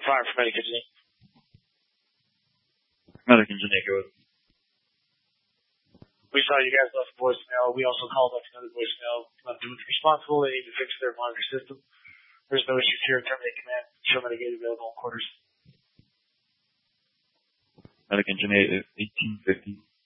fire for Medic Engineer. Medic Engineer, go ahead. We saw you guys left a voicemail. We also called up another voicemail. Doing responsible. They need to fix their monitor system. There's no issues here. Terminate command. Show Medic available in quarters. Medic Engineer 1850.